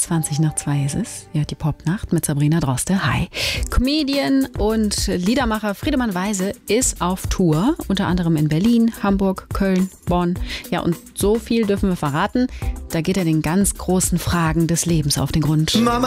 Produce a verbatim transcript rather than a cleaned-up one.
zwanzig nach zwei ist es. Ja, die Popnacht mit Sabrina Droste. Hi. Comedian und Liedermacher Friedemann Weise ist auf Tour. Unter anderem in Berlin, Hamburg, Köln, Bonn. Ja, und so viel dürfen wir verraten. Da geht er den ganz großen Fragen des Lebens auf den Grund. Mama.